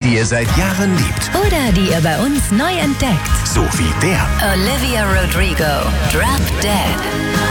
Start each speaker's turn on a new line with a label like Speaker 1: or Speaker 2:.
Speaker 1: die ihr seit Jahren liebt.
Speaker 2: Oder die ihr bei uns neu entdeckt.
Speaker 1: So wie der.
Speaker 2: Olivia Rodrigo, Drop Dead.